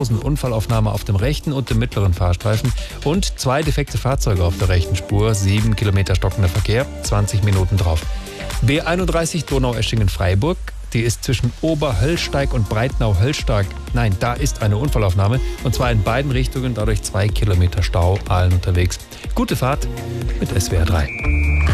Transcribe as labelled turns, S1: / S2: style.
S1: Unfallaufnahme auf dem rechten und dem mittleren Fahrstreifen und 2 defekte Fahrzeuge auf der rechten Spur, 7 Kilometer stockender Verkehr, 20 Minuten drauf. B31 Donaueschingen-Freiburg, die ist zwischen Oberhöllsteig und Breitnau-Höllsteig. Nein, da ist eine Unfallaufnahme und zwar in beiden Richtungen, dadurch 2 Kilometer Stau, allen unterwegs. Gute Fahrt mit SWR 3.